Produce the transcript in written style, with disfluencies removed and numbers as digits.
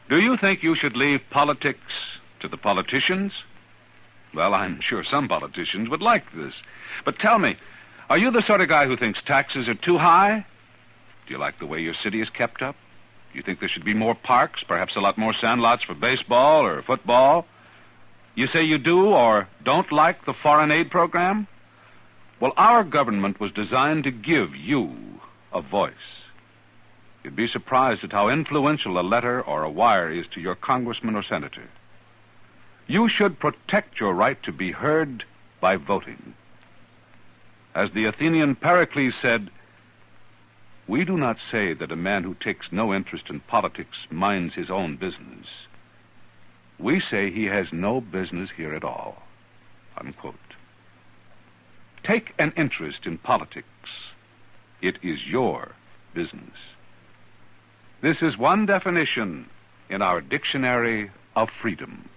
Do you think you should leave politics to the politicians? Well, I'm sure some politicians would like this. But tell me, are you the sort of guy who thinks taxes are too high? Do you like the way your city is kept up? Do you think there should be more parks, perhaps a lot more sandlots for baseball or football? You say you do or don't like the foreign aid program? Well, our government was designed to give you a voice. You'd be surprised at how influential a letter or a wire is to your congressman or senator. You should protect your right to be heard by voting. As the Athenian Pericles said, we do not say that a man who takes no interest in politics minds his own business. We say he has no business here at all. Unquote. Take an interest in politics. It is your business. This is one definition in our dictionary of freedom.